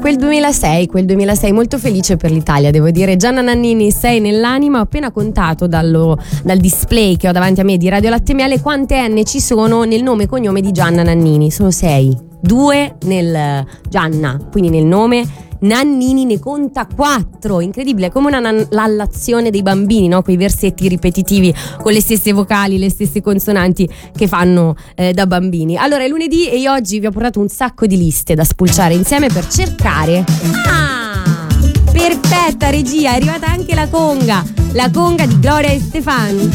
quel 2006 molto felice per l'Italia, devo dire. Gianna Nannini, sei nell'anima. Ho appena contato dal display che ho davanti a me di Radio Latte e Miele quante N ci sono nel nome e cognome di Gianna Nannini. Sono 6, 2 nel Gianna, quindi nel nome. Nannini ne conta 4, incredibile, come l'allazione dei bambini, no? Quei versetti ripetitivi con le stesse vocali, le stesse consonanti che fanno da bambini. Allora è lunedì e io oggi vi ho portato un sacco di liste da spulciare insieme per cercare. Perfetta regia, è arrivata anche la conga di Gloria Estefan.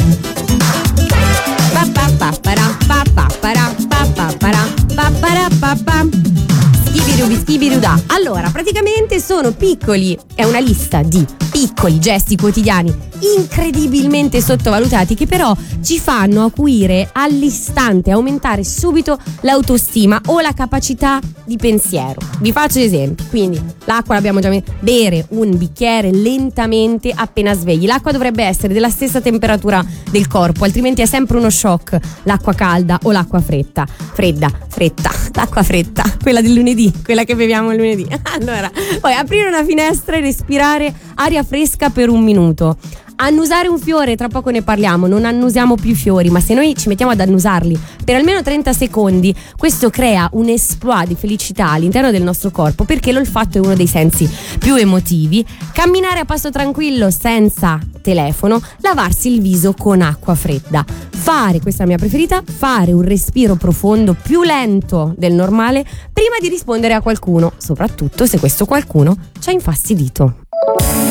Schibiruda. Allora, praticamente sono piccoli, è una lista di piccoli gesti quotidiani incredibilmente sottovalutati che però ci fanno acuire all'istante, aumentare subito l'autostima o la capacità di pensiero. Vi faccio esempio, quindi l'acqua l'abbiamo già bere un bicchiere lentamente appena svegli. L'acqua dovrebbe essere della stessa temperatura del corpo, altrimenti è sempre uno shock l'acqua calda o l'acqua fredda, l'acqua fredda, quella del lunedì, quella che beviamo il lunedì. Allora, poi aprire una finestra e respirare aria fresca per un minuto. Annusare un fiore, tra poco ne parliamo, non annusiamo più fiori, ma se noi ci mettiamo ad annusarli per almeno 30 secondi, questo crea un exploit di felicità all'interno del nostro corpo, perché l'olfatto è uno dei sensi più emotivi. Camminare a passo tranquillo senza telefono, lavarsi il viso con acqua fredda. Questa è la mia preferita, fare un respiro profondo più lento del normale prima di rispondere a qualcuno, soprattutto se questo qualcuno ci ha infastidito.